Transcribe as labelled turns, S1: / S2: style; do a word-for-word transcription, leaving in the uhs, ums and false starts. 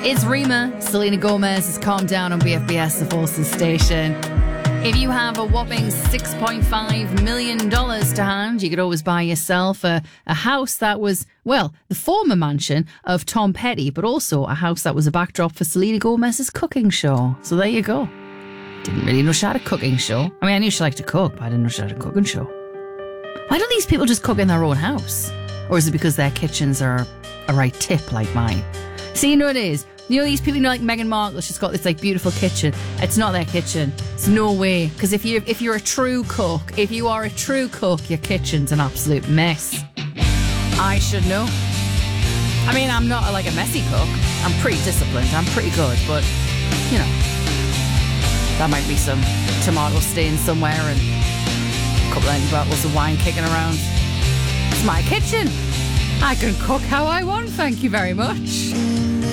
S1: It's Rima. Selena Gomez has calmed down on B F B S, the Forces station. If you have a whopping six point five million dollars to hand, you could always buy yourself a, a house that was, well, the former mansion of Tom Petty, but also a house that was a backdrop for Selena Gomez's cooking show. So there you go. Didn't really know she had a cooking show. I mean, I knew she liked to cook, but I didn't know she had a cooking show. Why don't these people just cook in their own house? Or is it because their kitchens are a right tip like mine? See, you know what it is? You know these people, you know, like Meghan Markle, she's got this like beautiful kitchen. It's not their kitchen. It's no way. Because if you if you're a true cook, if you are a true cook, your kitchen's an absolute mess. I should know. I mean, I'm not a, like a messy cook. I'm pretty disciplined. I'm pretty good, but you know, that might be some tomato stain somewhere and a couple of empty bottles of wine kicking around. It's my kitchen. I can cook how I want. Thank you very much.